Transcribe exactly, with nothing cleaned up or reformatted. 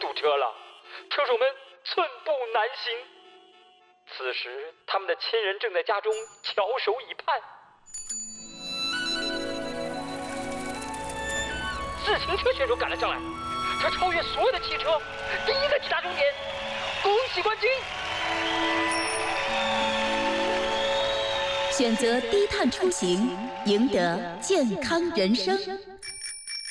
堵车了，车手们寸步难行。此时，他们的亲人正在家中翘首以盼。自行车选手赶了上来，他超越所有的汽车，第一个抵达终点，恭喜冠军！ 选择低碳出行，赢得健康人生。